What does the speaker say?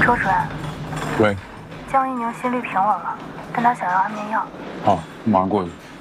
周主任， 喂， 江一宁心律平稳了，但他想要安眠药。 好，马上过去。